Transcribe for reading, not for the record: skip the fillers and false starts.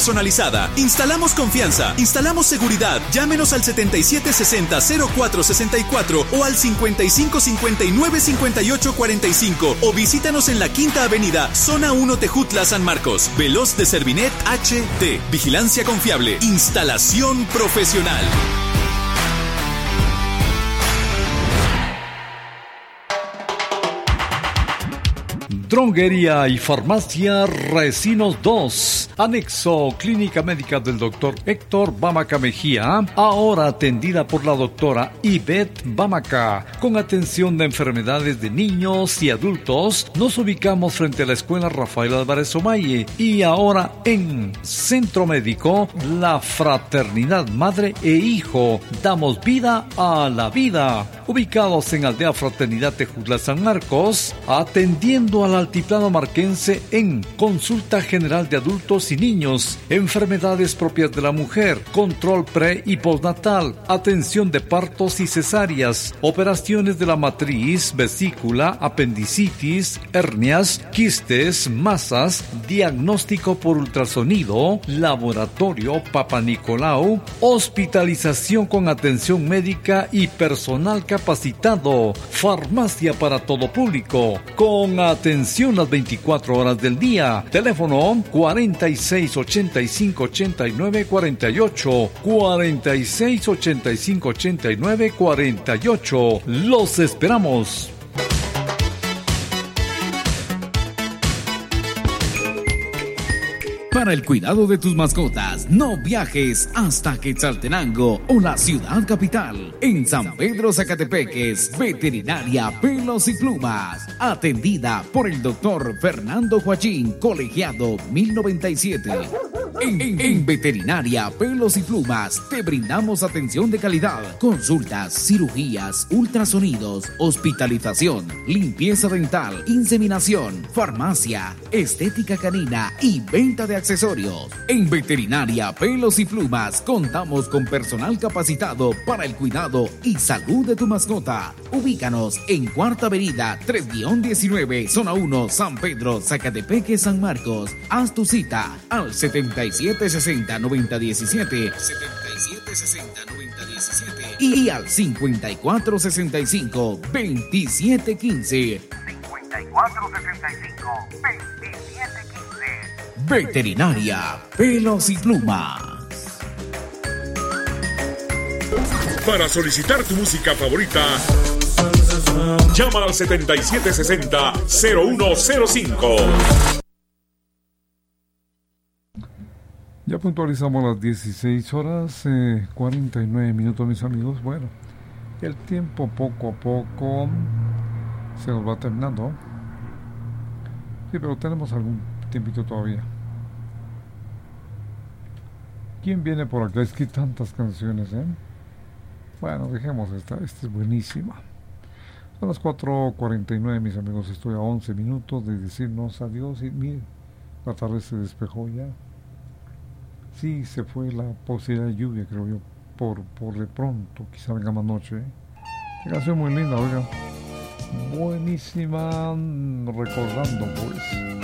personalizada. Instalamos confianza, instalamos seguridad. Llámenos al 7760-0464 o al 5559-5845 o visítanos en la Quinta Avenida, Zona 1 Tejutla, San Marcos. Veloz de Servinet HD. Vigilancia confiable. Instalación profesional. Droguería y farmacia Recinos 2, anexo Clínica Médica del Dr. Héctor Bamaca Mejía, ahora atendida por la doctora Ivette Bamaca, con atención de enfermedades de niños y adultos. Nos ubicamos frente a la Escuela Rafael Álvarez Omaye y ahora en Centro Médico La Fraternidad Madre e Hijo, damos vida a la vida. Ubicados en Aldea Fraternidad Tejutla, San Marcos, atendiendo al altiplano marquense en consulta general de adultos y niños, enfermedades propias de la mujer, control pre y postnatal, atención de partos y cesáreas, operaciones de la matriz, vesícula, apendicitis, hernias, quistes, masas, diagnóstico por ultrasonido, laboratorio Papa Nicolau, hospitalización con atención médica y personal capacitado, farmacia para todo público, con atención las 24 horas del día. Teléfono 4685-8948, 4685-8948. Los esperamos. Para el cuidado de tus mascotas, no viajes hasta Quetzaltenango o la ciudad capital. En San Pedro Zacatepeques, Veterinaria Pelos y Plumas. Atendida por el doctor Fernando Joachín, colegiado 1097. En Veterinaria Pelos y Plumas te brindamos atención de calidad, consultas, cirugías, ultrasonidos, hospitalización, limpieza dental, inseminación, farmacia, estética canina y venta de accesorios. En Veterinaria Pelos y Plumas contamos con personal capacitado para el cuidado y salud de tu mascota. Ubícanos en Cuarta Avenida 3-19, Zona 1, San Pedro, Zacatepeque, San Marcos. Haz tu cita al 7760-9017, 7760-9017 y al 5465-2715. 5465-2715. Veterinaria Pelos y Plumas. Para solicitar tu música favorita, llama al 7760-0105. Ya puntualizamos las 16 horas, 49 minutos, mis amigos. Bueno, el tiempo poco a poco se nos va terminando. Sí, pero tenemos algún tiempito todavía. ¿Quién viene por acá? Es que tantas canciones, ¿eh? Bueno, dejemos esta es buenísima. Son las 4:49, mis amigos. Estoy a 11 minutos de decirnos adiós. Y miren, la tarde se despejó ya. Sí, se fue la posibilidad de lluvia, creo yo, por de pronto, quizá venga más noche, ¿eh? Qué canción muy linda, oiga. Buenísima, recordando, pues.